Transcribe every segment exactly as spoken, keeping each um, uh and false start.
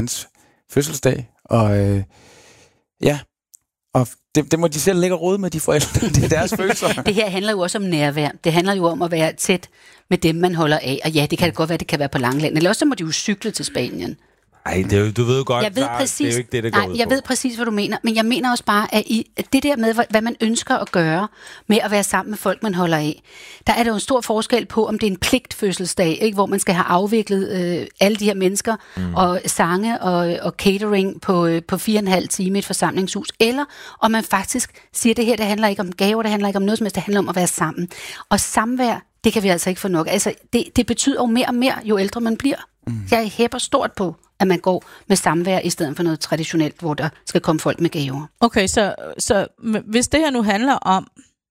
hans fødselsdag. Og øh, ja, og det, det må de selv lægge råd med, de forældre. Det er deres følelser. Det her handler jo også om nærvær. Det handler jo om at være tæt med dem, man holder af. Og ja, det kan det godt være, det kan være på langland. Eller også så må de jo cykle til Spanien. Nej, det er jo, du ved jo godt, jeg ved der, præcis, det er jo ikke det, der går nej, ud jeg på. ved præcis, hvad du mener. Men jeg mener også bare, at, I, at det der med, hvad man ønsker at gøre med at være sammen med folk, man holder af, der er der jo en stor forskel på, om det er en pligtfødselsdag, ikke, hvor man skal have afviklet øh, alle de her mennesker, mm. og sange og, og catering på, øh, på fire og en halv time i et forsamlingshus, eller om man faktisk siger, at det her, det handler ikke om gaver, det handler ikke om noget som helst, det handler om at være sammen. Og samvær, det kan vi altså ikke få nok. Altså, det, det betyder jo mere og mere, jo ældre man bliver. Mm. Jeg hæpper stort på, at man går med samvær i stedet for noget traditionelt, hvor der skal komme folk med gaver. Okay, så, så hvis det her nu handler om,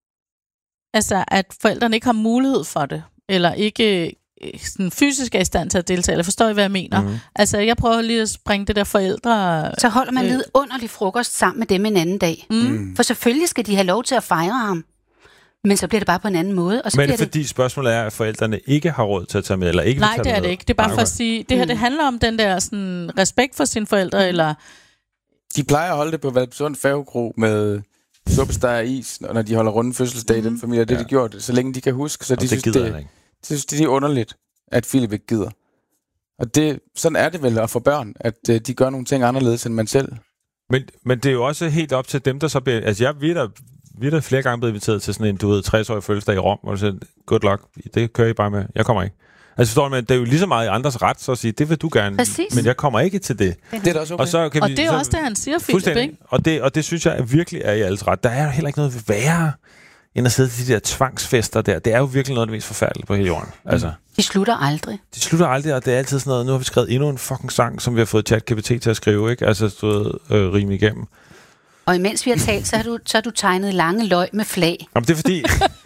altså at forældrene ikke har mulighed for det, eller ikke sådan fysisk er i stand til at deltage, eller forstår I, hvad jeg mener? Mm. Altså, jeg prøver lige at springe det der forældre... Så holder man øh, vidunderlig frokost sammen med dem en anden dag. Mm. For selvfølgelig skal de have lov til at fejre ham. Men så bliver det bare på en anden måde. Og så Men bliver fordi det... spørgsmålet er, at forældrene ikke har råd til at tage med, eller ikke vil Nej, tage det er med. det ikke. Det er bare for at sige, det her, det handler om den der sådan, respekt for sine forældre, eller... De plejer at holde det på Valpsund Færgekro med suppesteg og is, når de holder runde fødselsdag i den familie. Det ja. de gjort, så længe de kan huske. Så de det synes, gider det, han ikke. de synes, det er underligt, at Philip ikke gider. Og det, sådan er det vel at få børn, at uh, de gør nogle ting anderledes, end man selv. Men, men det er jo også helt op til dem, der så bliver... Altså, jeg ved der... Vi er da flere gange blevet inviteret til sådan en, du ved, tres-årig fødselsdag i Rom, hvor du siger, good luck, det kører I bare med, jeg kommer ikke. Altså forstår du, men det er jo lige så meget i andres ret, så at sige, det vil du gerne, Præcis. men jeg kommer ikke til det. Det er da også okay. Og, så kan og vi, det er så, også det, han siger, Philip, ikke? Og det, og det synes jeg virkelig er i alles ret. Der er heller ikke noget værre, end at sidde til de der tvangsfester der. Det er jo virkelig noget af det mest forfærdelige på hele jorden. Mm. Altså, de slutter aldrig. De slutter aldrig, og det er altid sådan noget, nu har vi skrevet endnu en fucking sang, som vi har fået ChatGPT til at skrive, ikke? Altså stået øh, rime igennem. Og imens vi har talt, så har du, så har du tegnet lange løg med flag. Jamen, det er fordi...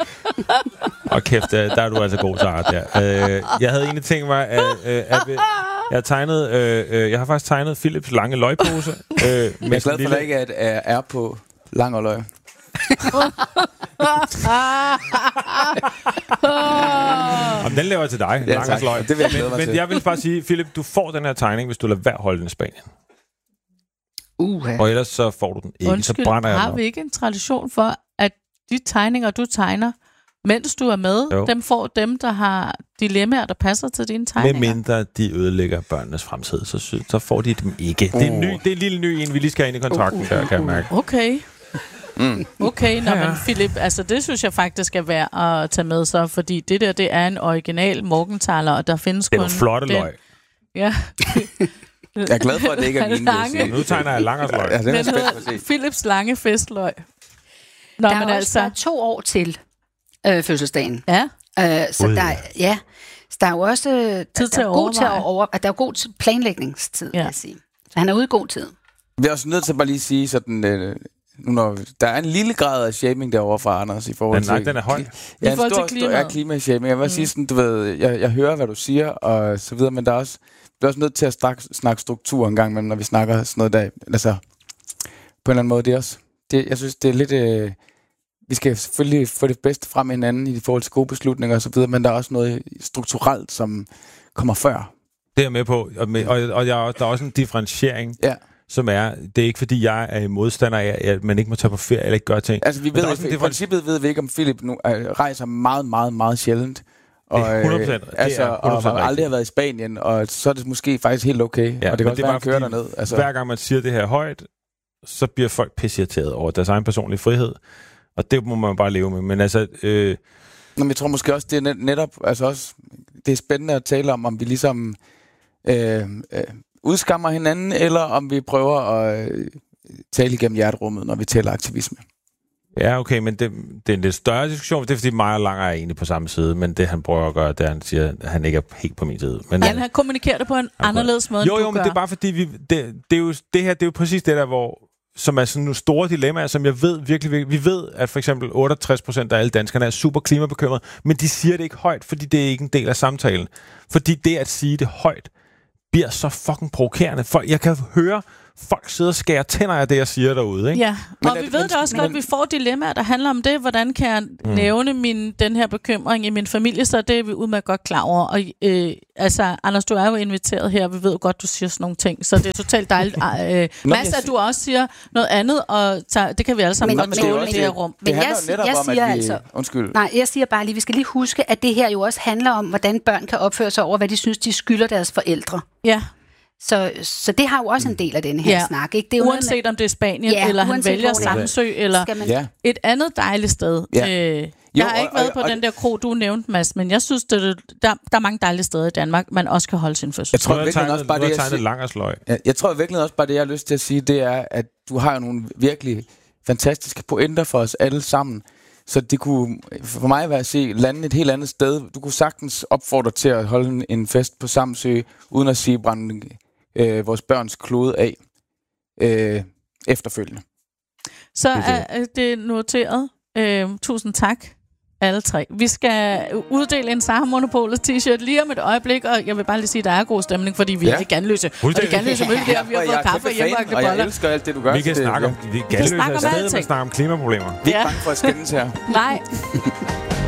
Åh, kæft, der er du altså god til art der. Øh, jeg havde egentlig tænkt mig, at, øh, at jeg har tegnet... Øh, jeg har faktisk tegnet Philips lange løgpose. Øh, jeg er glad for, lille... at der ikke er, er, er på lang og løg. Jamen, den laver jeg til dig. Ja, lang og løg. Det vil jeg glæde mig men, til. Men jeg vil bare sige, Philip, du får den her tegning, hvis du lader være at holde den i Spanien. Uh-huh. Og ellers så får du den ikke, Undskyld, så brænder jeg har den vi ikke en tradition for, at de tegninger, du tegner, mens du er med, jo. Dem får dem, der har dilemmaer, der passer til dine tegninger? Med mindre de ødelægger børnenes fremtid, så, sy- så får de dem ikke. Uh. Det, er en ny, det er en lille ny en, vi lige skal have ind i kontrakten, uh, uh, uh, der kan jeg mærke. Okay. Mm. Okay, nå, ja, ja. men Philip, altså det synes jeg faktisk er værd at tage med så, fordi det der, det er en original Morgenthaler, og der findes det er kun... Det er flotte den, løg. Ja. Jeg er glad for, at det ikke er min lange. Nu tegner jeg langers løg. Ja, den er spændt at se. Philips lange festløg. Nå, der men er altså... også to år til øh, fødselsdagen. Ja. Øh, så Ui. der, ja, der er jo også øh, tid til der er god til at over, at der er god planlægningstid, ja. Kan jeg sige. Så han er ude i god tid. Vi er også nødt til bare lige sige sådan, øh, nu når der er en lille grad af shaming derovre fra Anders i forhold den, nej, til... den er høj. Ja, I forhold stor, til stor, ja, klimashaming. Jeg vil mm. sige sådan, du ved, jeg, jeg hører, hvad du siger, og så videre, men der er også, vi er også nødt til at snakke, snakke struktur en gang imellem, når vi snakker sådan noget der. Altså, på en eller anden måde, det er også... Det, jeg synes, det er lidt... Øh, vi skal selvfølgelig få det bedste frem i hinanden i forhold til gode beslutninger og så videre, men der er også noget strukturelt, som kommer før. Det er jeg med på, og, med, og, og jeg, der er også en differentiering, ja. Som er, det er ikke fordi, jeg er modstander af, at man ikke må tage på ferie eller ikke gøre ting. Altså, vi ved, i differen... princippet ved vi ikke, om Philip nu øh, rejser meget, meget, meget sjældent. Og, det er hundrede procent. Øh, altså, og har aldrig rigtigt. Været i Spanien, og så er det måske faktisk helt okay. Ja, og det kan også det være, at han kører derned. Altså. Hver gang man siger det her højt, så bliver folk pisseirriteret over deres egen personlige frihed. Og det må man bare leve med. Men altså... Øh... Nå, jeg tror måske også, det er netop... Altså også, det er spændende at tale om, om vi ligesom... Øh, øh, udskammer hinanden, eller om vi prøver at øh, tale igennem hjerterummet, når vi taler aktivisme. Ja, okay, men det, det er en lidt større diskussion. Det er, fordi mig og Langer er egentlig på samme side, men det, han prøver at gøre, det er, han siger, at han ikke er helt på min side. Men, ja, han kommunikerer det på en anderledes måde, jo, end jo, du men gør. det er bare fordi, vi, det, det, er jo, det her, det er jo præcis det der, hvor som er sådan nogle store dilemmaer, som jeg ved virkelig, virkelig... Vi ved, at for eksempel otteogtres procent af alle danskerne er super klimabekymrede, men de siger det ikke højt, fordi det er ikke en del af samtalen. Fordi det at sige det højt, bliver så fucking provokerende. For jeg kan høre folk sidder og skærer tænder af det, jeg siger derude, ikke? Ja, Men og er vi det- ved men- da også godt, at men- vi får dilemmaer, der handler om det. Hvordan kan jeg mm. nævne min, den her bekymring i min familie, så det er vi udmærket godt klar over. Og øh, altså, Anders, du er jo inviteret her, vi ved jo godt, du siger sådan nogle ting, så det er totalt dejligt. øh, Mads, at du også siger noget andet, og så, det kan vi alle sammen Men- godt men- tåle men- i det her rum. Det Men handler jeg- jo netop jeg om, siger at vi... altså- Undskyld. Nej, jeg siger bare lige, vi skal lige huske, at det her jo også handler om, hvordan børn kan opføre sig over, hvad de synes, de skylder deres forældre. Ja, Så, så det har jo også en del af den her Ja. snak. Ikke? Det er jo uanset noget om det er Spanien, Ja, eller han uanset vælger hvor det er. Samsø, eller Skal man, Ja. et andet dejligt sted. Ja. Øh, Jo, jeg har og- ikke været og- på og- den der kro, du nævnte, Mads, men jeg synes, det, der, der er mange dejlige steder i Danmark, man også kan holde sin fødsel. Jeg tror Nu har jeg virkelig tegnet, også bare nu har det, jeg jeg tegnet siger. langersløg. Ja, jeg tror virkelig også bare det, jeg har lyst til at sige, det er, at du har jo nogle virkelig fantastiske pointer for os alle sammen. Så det kunne for mig være at se landet et helt andet sted. Du kunne sagtens opfordre til at holde en- en fest på Samsø, uden at sige brænde øh, vores børns klode af øh, efterfølgende. Så Det er er er det noteret. Øh, tusind tak, alle tre. Vi skal uddele en Sara Monopolet t-shirt lige om et øjeblik, og jeg vil bare lige sige, at der er god stemning, fordi vi Ja. er de Ganløse. Og de Fuldstændig. Ganløse mølle der, vi har Og jeg fået er kaffe og kæmpe fan, hjemmebagte og jeg boller. elsker alt det, du gør. Vi så kan det- snakke om, ja. vi er galløse snakke om afsted, alting. men snakke om klimaproblemer. Vi er ikke Ja. bange for at skændes her. Nej.